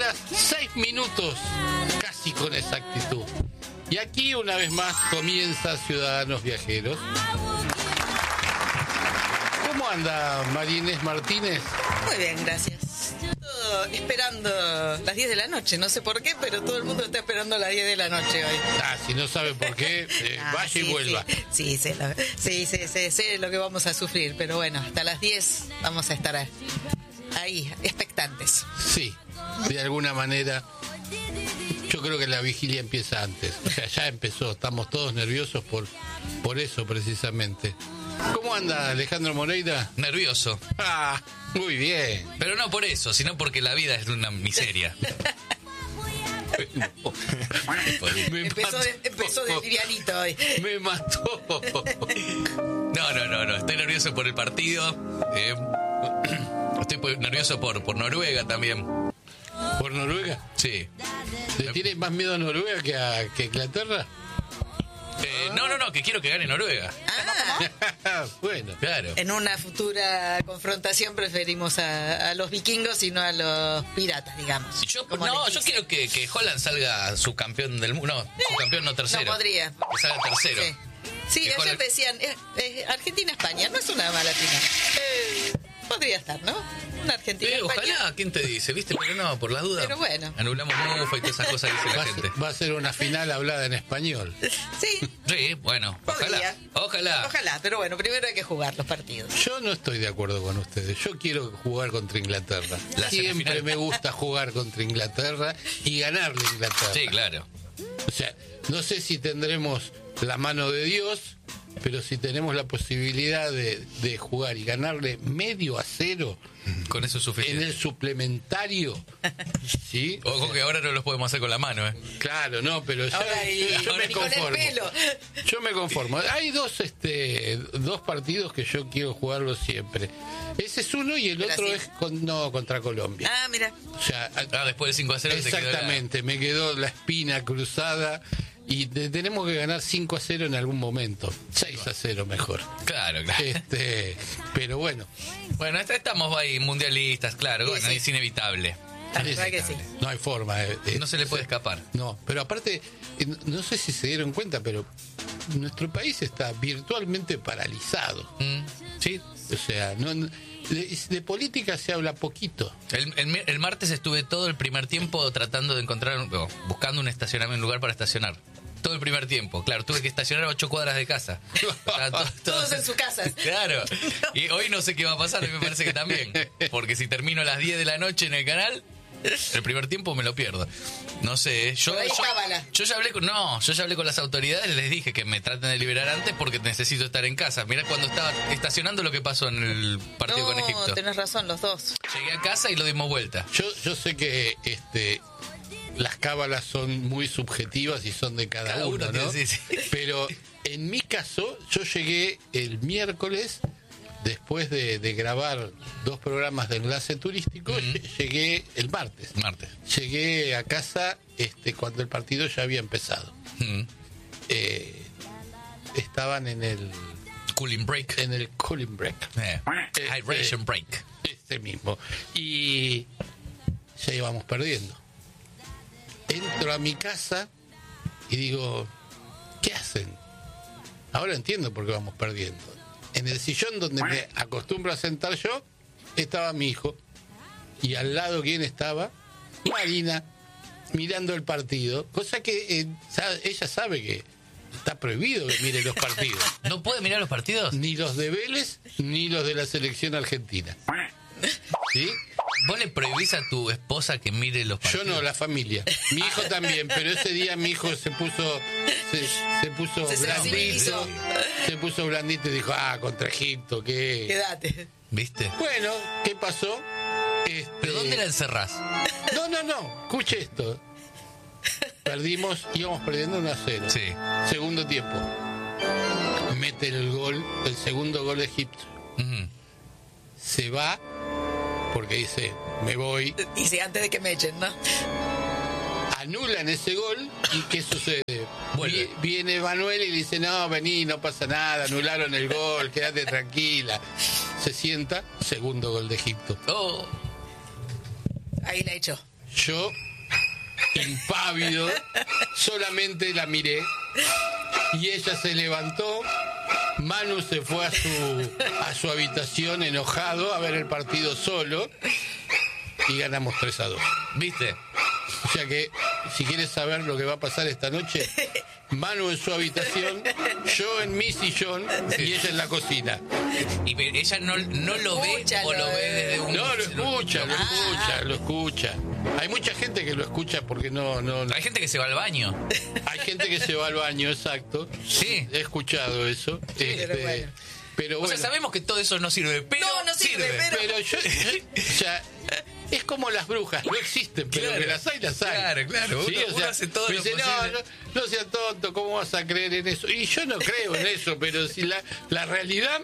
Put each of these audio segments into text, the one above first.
horas 6 minutos, casi con exactitud. Y aquí una vez más comienza Ciudadanos Viajeros. ¿Cómo anda María Inés Martínez? Muy bien, gracias. Todo esperando las 10 de la noche, no sé por qué, pero todo el mundo está esperando las 10 de la noche hoy. Si no sabe por qué, vaya sí, y vuelva. Sí, sé lo que vamos a sufrir, pero bueno, hasta las 10 vamos a estar ahí, expectantes. Sí, de alguna manera. Yo creo que la vigilia empieza antes. O sea, ya empezó. Estamos todos nerviosos por eso precisamente. ¿Cómo anda Alejandro Moreira? Nervioso. Muy bien. Pero no por eso, sino porque la vida es una miseria. Empezó de livianito hoy. Me mató. No. Estoy nervioso por el partido. Estoy nervioso por Noruega también. ¿Por Noruega? Sí. ¿Le tienes más miedo a Noruega que Inglaterra? No, que quiero que gane Noruega. Bueno. Claro. En una futura confrontación preferimos a los vikingos y no a los piratas, digamos. Yo quiero que Holland salga subcampeón del mundo. No, subcampeón no tercero. No podría. Que salga tercero. Sí, ayer decían, Argentina-España, no es una mala final. Podría estar, ¿no? Una Argentina-España. Ojalá, ¿quién te dice? ¿Viste? Pero no, por las dudas. Pero bueno. Anulamos Mufa y todas esas cosas que dice la gente. Va a ser una final hablada en español. Sí, bueno. podría. Ojalá. Pero bueno, primero hay que jugar los partidos. Yo no estoy de acuerdo con ustedes. Yo quiero jugar contra Inglaterra. Siempre me gusta jugar contra Inglaterra y ganarle a Inglaterra. Sí, claro. O sea, no sé si tendremos la mano de Dios, pero si tenemos la posibilidad de jugar y ganarle 0-0 con eso es suficiente. en el suplementario, ¿sí? Ojo que ahora no los podemos hacer con la mano, ¿eh? Claro, no, pero yo me conformo. Con el pelo. Yo me conformo. Hay dos partidos que yo quiero jugarlos siempre. Ese es uno y el otro es contra Colombia. Mira. O sea, después del 5-0 exactamente, me quedó la espina cruzada. Y tenemos que ganar 5-0 en algún momento. 6-0 mejor. Claro. Pero bueno. Bueno, estamos ahí mundialistas, claro. Bueno, es inevitable. La verdad que sí. No hay forma. No se le puede escapar. No, pero aparte, no sé si se dieron cuenta, pero nuestro país está virtualmente paralizado. Sí. O sea, de política se habla poquito. El martes estuve todo el primer tiempo tratando de buscando un lugar para estacionar. Todo el primer tiempo, claro, tuve que estacionar a 8 cuadras de casa. Todos en su casa. Claro. Y hoy no sé qué va a pasar, me parece que también. Porque si termino a las 10 de la noche en el canal, el primer tiempo me lo pierdo. No sé, yo ya hablé con las autoridades, les dije que me traten de liberar antes porque necesito estar en casa. Mirá cuando estaba estacionando lo que pasó en el partido con Egipto. Tenés razón, los dos. Llegué a casa y lo dimos vuelta. Yo sé que las cábalas son muy subjetivas y son de cada uno, ¿no? Sí. Pero en mi caso, yo llegué el miércoles, después de grabar 2 programas de enlace turístico, llegué el martes. Llegué a casa cuando el partido ya había empezado. Estaban en el cooling break. Hydration break. Este mismo. Y ya íbamos perdiendo. Entro a mi casa y digo, ¿qué hacen? Ahora entiendo por qué vamos perdiendo. En el sillón donde me acostumbro a sentar yo, estaba mi hijo. Y al lado, ¿quién estaba? Marina, mirando el partido. Cosa que ella sabe que está prohibido que mire los partidos. ¿No puede mirar los partidos? Ni los de Vélez, ni los de la selección argentina. ¿Sí? ¿Vos le prohibís a tu esposa que mire los partidos? Yo no, la familia. Mi hijo también, pero ese día mi hijo se puso blandito. Se puso blandito y dijo, contra Egipto, ¿qué? Quédate. ¿Viste? Bueno, ¿qué pasó? ¿Pero dónde la encerrás? No, escuche esto. Perdimos, íbamos perdiendo 1-0. Sí. Segundo tiempo. Mete el segundo gol de Egipto. Se va porque dice, me voy. Dice, antes de que me echen, ¿no? Anulan ese gol y ¿qué sucede? Viene Manuel y le dice, no, vení, no pasa nada, anularon el gol, quédate tranquila. Se sienta, segundo gol de Egipto. Ahí la echó. Yo, impávido, solamente la miré y ella se levantó. Manu se fue a su habitación enojado a ver el partido solo y ganamos 3-2. ¿Viste? O sea que, si quieres saber lo que va a pasar esta noche, Manu en su habitación, yo en mi sillón y ella en la cocina. ¿Y ella no lo ve o lo ve desde un...? No, lo escucha. Hay mucha gente que lo escucha porque no. Hay gente que se va al baño. Hay gente que se va al baño, exacto. Sí. He escuchado eso. Pero bueno. O sea, sabemos que todo eso no sirve, pero no sirve. Pero yo, o sea, es como las brujas, no existen, pero claro, que las hay. Claro. Sí, Uno hace todo lo dice, posible. no seas tonto, ¿cómo vas a creer en eso? Y yo no creo en eso, pero si la realidad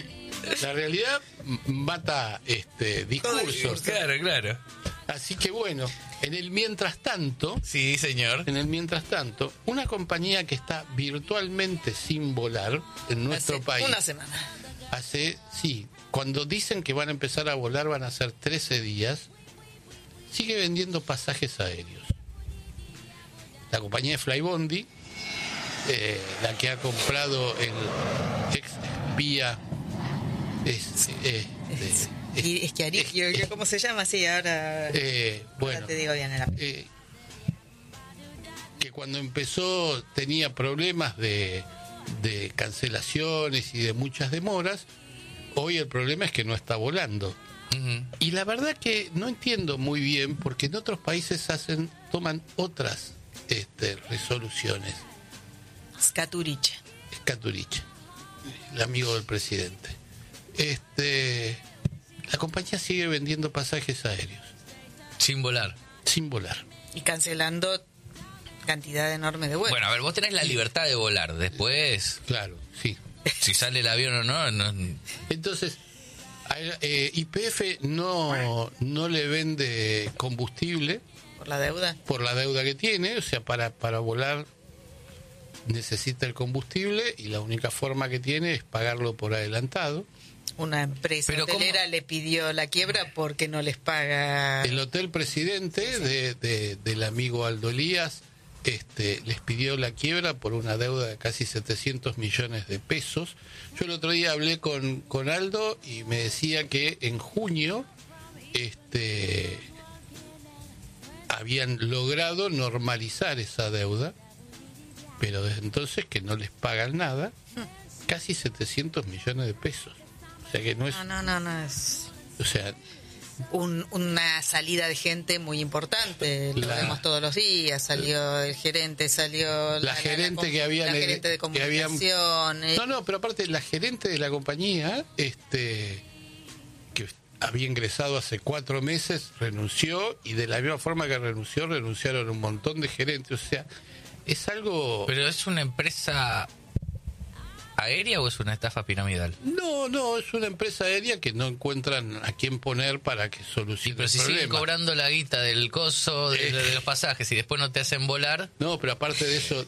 mata discursos. Claro. Así que bueno, en el mientras tanto, Sí, señor. una compañía que está virtualmente sin volar en nuestro país. Una semana. Cuando dicen que van a empezar a volar van a ser 13 días, sigue vendiendo pasajes aéreos. La compañía de Flybondi, la que ha comprado el Expedia, ¿cómo se llama? Sí, ahora te digo bien. Que cuando empezó tenía problemas de cancelaciones y de muchas demoras. Hoy el problema es que no está volando. Uh-huh. Y la verdad que no entiendo muy bien, porque en otros países toman otras resoluciones. Scaturice, el amigo del presidente. La compañía sigue vendiendo pasajes aéreos. Sin volar. y cancelando cantidad enorme de vuelos. Bueno, a ver, vos tenés la libertad de volar. Después, Claro, sí. si sale el avión o no. Entonces, YPF no le vende combustible Por la deuda. por la deuda que tiene. O sea, para volar necesita el combustible y la única forma que tiene es pagarlo por adelantado. Una empresa hotelera le pidió la quiebra porque no les paga. El Hotel Presidente del amigo Aldo Elías les pidió la quiebra por una deuda de casi 700 millones de pesos. Yo el otro día hablé con Aldo y me decía que en junio habían logrado normalizar esa deuda, pero desde entonces que no les pagan nada, casi 700 millones de pesos. O sea que no es... No es... O sea... una salida de gente muy importante, lo vemos todos los días. Salió el gerente, salió la gerente que había, la gerente de comunicación. Pero aparte la gerente de la compañía, que había ingresado hace 4 meses, renunció, y de la misma forma que renunciaron un montón de gerentes. O sea, es algo... ¿Pero es una empresa aérea o es una estafa piramidal? No, es una empresa aérea que no encuentran a quién poner para que solucione pero el si problema. siguen cobrando la guita del coso, de los pasajes, y después no te hacen volar... No, pero aparte de eso,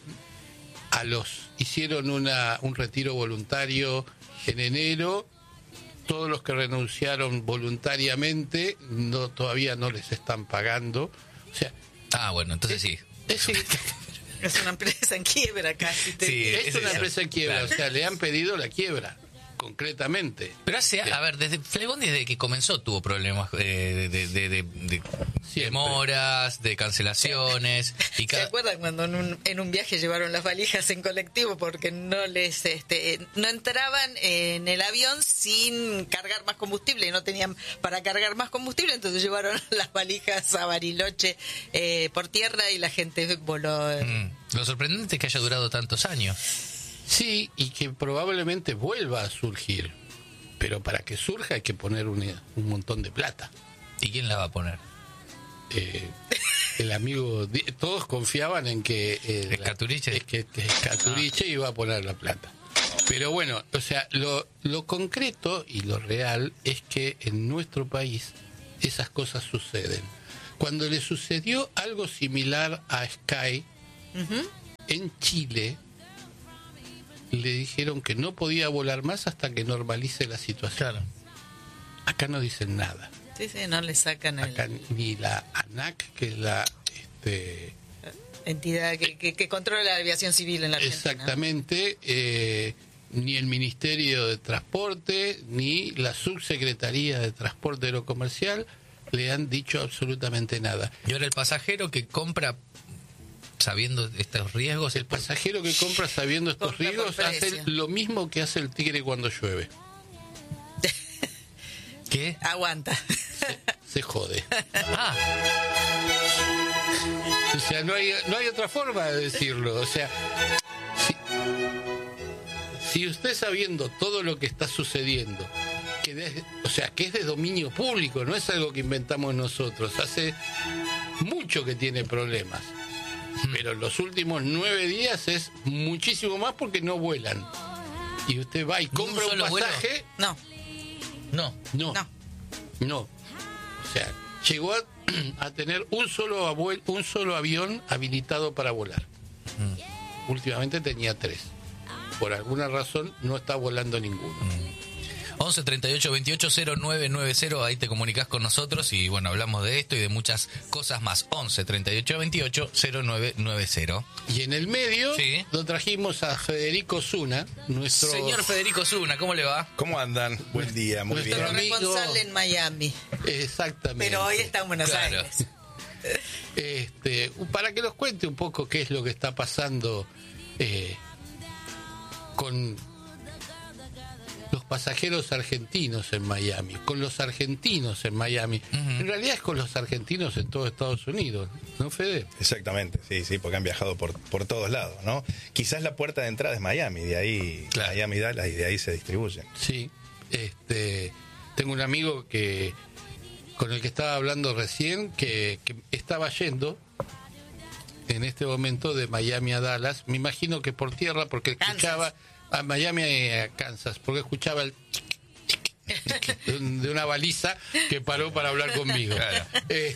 hicieron un retiro voluntario en enero. Todos los que renunciaron voluntariamente todavía no les están pagando. O sea, bueno, entonces sí. Es una empresa en quiebra casi. Es una empresa en quiebra, claro. O sea, le han pedido la quiebra, concretamente. Pero desde Flybondi, desde que comenzó, tuvo problemas de demoras, de cancelaciones. ¿Se acuerdan cuando en un viaje llevaron las valijas en colectivo porque no les no entraban en el avión sin cargar más combustible y no tenían para cargar más combustible? Entonces llevaron las valijas a Bariloche por tierra y la gente voló. Lo sorprendente es que haya durado tantos años. Sí, y que probablemente vuelva a surgir. Pero para que surja hay que poner un montón de plata. ¿Y quién la va a poner? El amigo... Todos confiaban en que... Scaturice. que Scaturice iba a poner la plata. Pero bueno, o sea, lo concreto y lo real es que en nuestro país esas cosas suceden. Cuando le sucedió algo similar a Sky, en Chile... le dijeron que no podía volar más hasta que normalice la situación. Claro. Acá no dicen nada. Sí, no le sacan acá ni la ANAC, que es la entidad que controla la aviación civil en la Argentina. Exactamente, ni el Ministerio de Transporte, ni la Subsecretaría de Transporte Aerocomercial le han dicho absolutamente nada. Y ahora el pasajero que compra sabiendo estos riesgos... El pasajero que compra sabiendo estos riesgos hace lo mismo que hace el tigre cuando llueve. ¿Qué? Aguanta. Se jode. O sea, no hay otra forma de decirlo. O sea, si usted sabiendo todo lo que está sucediendo, que es de dominio público, no es algo que inventamos nosotros, hace mucho que tiene problemas, pero en los últimos 9 días es muchísimo más porque no vuelan. Y usted va y compra un pasaje. No. O sea, llegó a tener un solo avión habilitado para volar. Últimamente tenía 3. Por alguna razón no está volando ninguno. 11 38 28 0990, ahí te comunicás con nosotros y bueno, hablamos de esto y de muchas cosas más. 11 38 28 0990. Y en el medio lo trajimos a Federico Zuna, nuestro... Señor Federico Zuna, ¿cómo le va? ¿Cómo andan? Buen día, muy bien. Corresponsal en Miami. Exactamente. Pero hoy está en Buenos Aires. Para que nos cuente un poco qué es lo que está pasando con los pasajeros argentinos en Miami, con los argentinos en Miami. En realidad es con los argentinos en todo Estados Unidos, ¿no, Fede? Exactamente, sí, porque han viajado por todos lados, ¿no? Quizás la puerta de entrada es Miami, de ahí Miami, Dallas, y de ahí se distribuyen. Sí, tengo un amigo con el que estaba hablando recién, que estaba yendo en este momento de Miami a Dallas, me imagino que por tierra, porque escuchaba... A Miami, a Kansas, porque escuchaba el de una baliza que paró para hablar conmigo. Claro.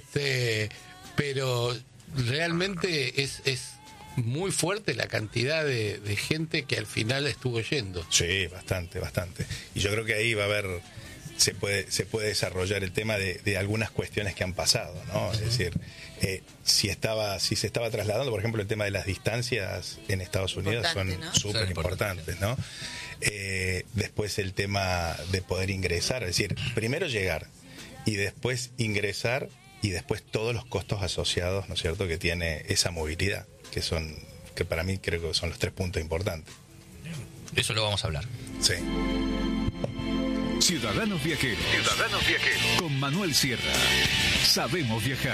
Pero realmente es muy fuerte la cantidad de gente que al final estuvo yendo. Sí, bastante. Y yo creo que ahí va a haber, se puede desarrollar el tema de algunas cuestiones que han pasado, ¿no? Es decir, si se estaba trasladando, por ejemplo, el tema de las distancias en Estados Unidos son súper importantes, ¿no? Después el tema de poder ingresar, es decir, primero llegar y después ingresar y después todos los costos asociados, ¿no es cierto?, que tiene esa movilidad, que para mí creo que son los 3 puntos importantes. Eso lo vamos a hablar. Sí. Ciudadanos Viajeros. Con Manuel Sierra. Sabemos viajar.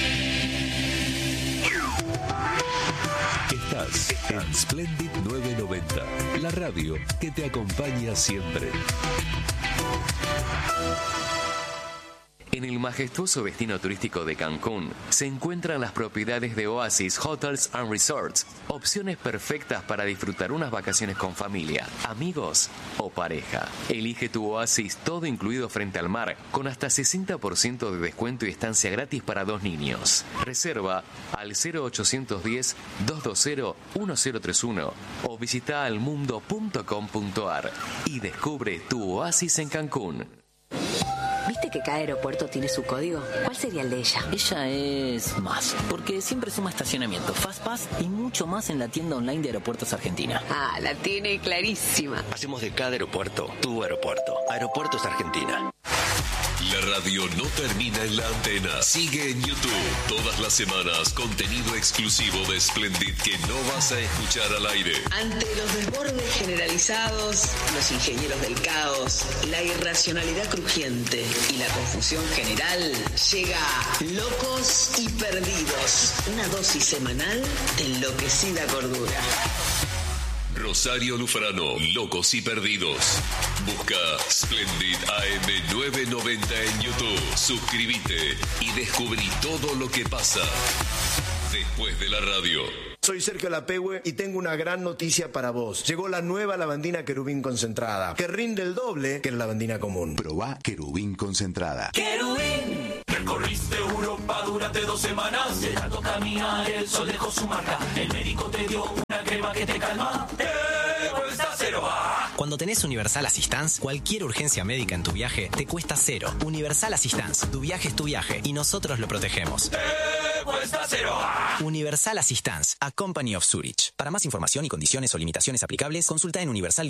Estás en Splendid 990, la radio que te acompaña siempre. En el majestuoso destino turístico de Cancún se encuentran las propiedades de Oasis Hotels and Resorts, opciones perfectas para disfrutar unas vacaciones con familia, amigos o pareja. Elige tu Oasis todo incluido frente al mar, con hasta 60% de descuento y estancia gratis para 2 niños. Reserva al 0810-220-1031 o visita almundo.com.ar y descubre tu Oasis en Cancún. ¿Viste que cada aeropuerto tiene su código? ¿Cuál sería el de ella? Ella es más, porque siempre suma estacionamiento, FastPass y mucho más en la tienda online de Aeropuertos Argentina. Ah, la tiene clarísima. Hacemos de cada aeropuerto tu aeropuerto. Aeropuertos Argentina. La radio no termina en la antena. Sigue en YouTube. Todas las semanas, contenido exclusivo de Splendid que no vas a escuchar al aire. Ante los desbordes generalizados, los ingenieros del caos, la irracionalidad crujiente y la confusión general, llega Locos y Perdidos. Una dosis semanal de enloquecida cordura. Rosario Lufrano, Locos y Perdidos. Busca Splendid AM 990 en YouTube. Suscríbete y descubrí todo lo que pasa después de la radio. Soy Sergio Lapehue y tengo una gran noticia para vos. Llegó la nueva lavandina Querubín concentrada, que rinde el doble que la lavandina común. Probá Querubín concentrada. ¡Querubín! Recorriste Europa durante 2 semanas. De tanto caminar el sol dejó su marca. El médico te dio una crema que te calma. Te vuelves a hacer cero. Cuando tenés Universal Assistance, cualquier urgencia médica en tu viaje te cuesta cero. Universal Assistance, tu viaje es tu viaje y nosotros lo protegemos. Te cuesta cero. Universal Assistance, a Company of Zurich. Para más información y condiciones o limitaciones aplicables, consulta en Universal